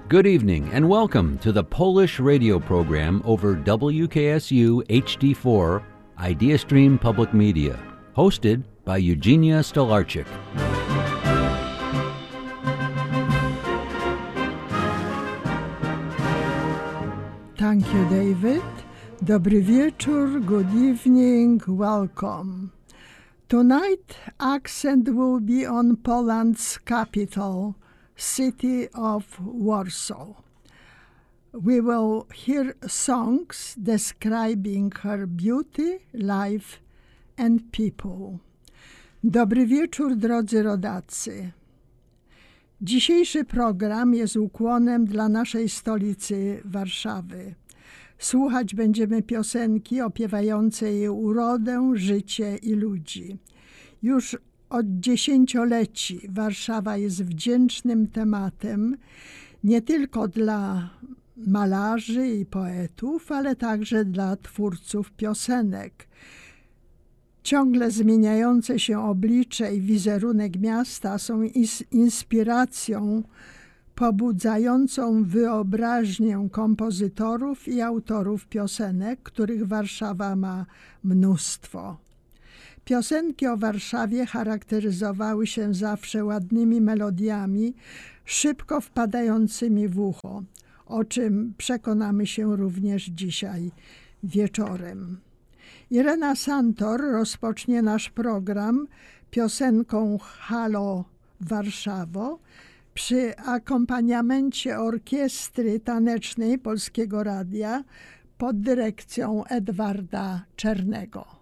Good evening and welcome to the Polish radio program over WKSU HD4 IdeaStream Public Media, hosted by Eugenia Stolarczyk. Thank you, David. Dobry wieczór, good evening, welcome. Tonight, accent will be on Poland's capital, city of Warsaw. We will hear songs describing her beauty, life and people. Dobry wieczór, drodzy rodacy. Dzisiejszy program jest ukłonem dla naszej stolicy Warszawy. Słuchać będziemy piosenki opiewające jej urodę, życie i ludzi. Już od dziesięcioleci Warszawa jest wdzięcznym tematem nie tylko dla malarzy i poetów, ale także dla twórców piosenek. Ciągle zmieniające się oblicze i wizerunek miasta są inspiracją pobudzającą wyobraźnię kompozytorów i autorów piosenek, których Warszawa ma mnóstwo. Piosenki o Warszawie charakteryzowały się zawsze ładnymi melodiami, szybko wpadającymi w ucho, o czym przekonamy się również dzisiaj wieczorem. Irena Santor rozpocznie nasz program piosenką Halo Warszawo przy akompaniamencie orkiestry tanecznej Polskiego Radia pod dyrekcją Edwarda Czernego.